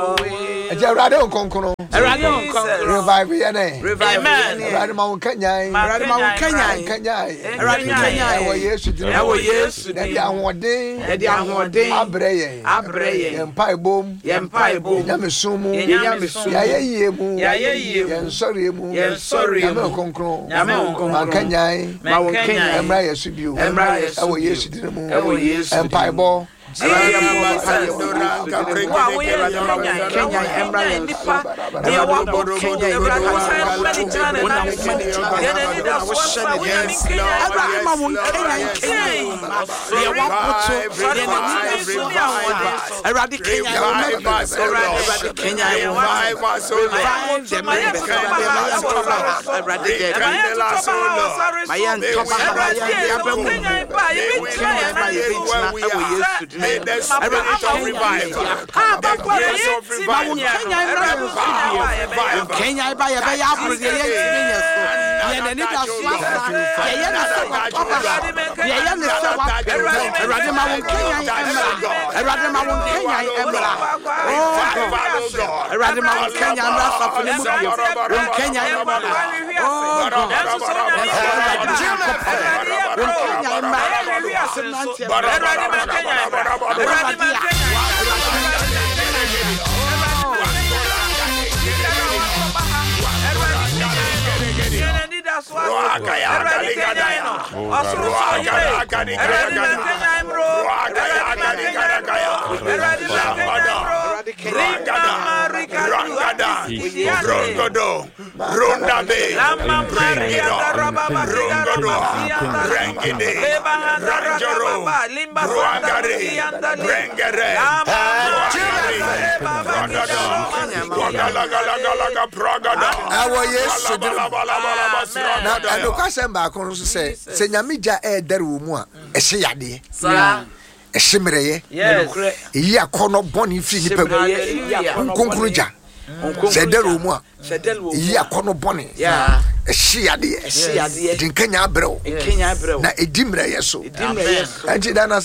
Erade onkonkono. Erade onkonkono. Revive yene. Amen. Erade ma wonkanyan. Erade ma wonkanyan. Erade kanyan. Ewo Yesu di. Ewo Yesu. Na di ahoden. Di ahoden. Abreye. Yempa ebom. Nyamesumu. Yayeye mu. Yensori mu. Yame onkonkono. Mankanyan. Emra Yesu bio. Ewo Yesu di mu. Empa ebo. May the spirit of revival. The grace of revival. Kenya by a bay apple, the And the question back on say, Senyamija e deru mu a ehye yade. Ehimreye. Iya kono boni fi nipa nkonkuruja. Se deru mu a. Iya kono boni. Ehye yade. Dinkanya brew. Na edimreye so. Anti dana